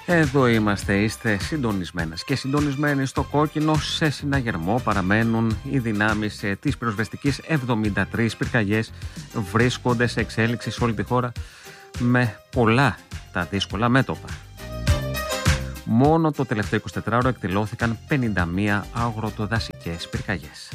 Εδώ είμαστε, είστε συντονισμένες και συντονισμένοι στο κόκκινο. Σε συναγερμό παραμένουν οι δυνάμεις της πυροσβεστικής. 73 πυρκαγιές βρίσκονται σε εξέλιξη σε όλη τη χώρα, με πολλά τα δύσκολα μέτωπα. Μόνο το τελευταίο 24ωρο εκδηλώθηκαν 51 αγροτοδασικές πυρκαγιές.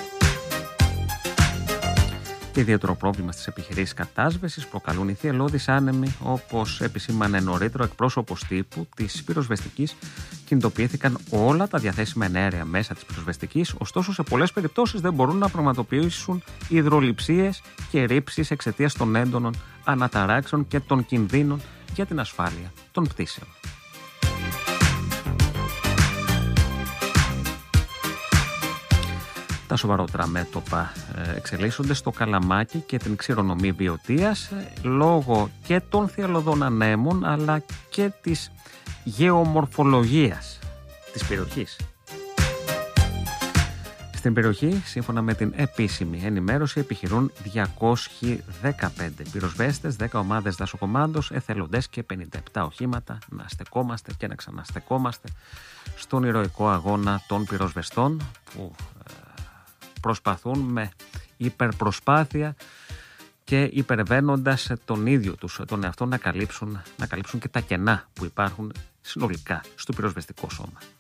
Ιδιαίτερο πρόβλημα στις επιχειρήσεις κατάσβεσης προκαλούν οι θυελλώδεις άνεμοι, όπως επισήμανε νωρίτερα ο εκπρόσωπος τύπου της πυροσβεστικής. Κινητοποιήθηκαν όλα τα διαθέσιμα εναέρια μέσα της πυροσβεστικής, ωστόσο σε πολλές περιπτώσεις δεν μπορούν να πραγματοποιήσουν υδρολειψίες και ρήψεις εξαιτίας των έντονων αναταράξεων και των κινδύνων για την ασφάλεια των πτήσεων. Τα σοβαρότερα μέτωπα εξελίσσονται στο Καλαμάκι και την Ξηρονομή Βιωτίας λόγω και των θυελλωδών ανέμων αλλά και της γεωμορφολογίας της περιοχής. Στην περιοχή, σύμφωνα με την επίσημη ενημέρωση, επιχειρούν 215 πυροσβέστες, 10 ομάδες δασοκομάντος, εθελοντές και 57 οχήματα. Να στεκόμαστε και να ξαναστεκόμαστε στον ηρωικό αγώνα των πυροσβεστών που προσπαθούν με υπερπροσπάθεια και υπερβαίνοντας τον ίδιο τους τον εαυτό να καλύψουν και τα κενά που υπάρχουν συνολικά στο πυροσβεστικό σώμα.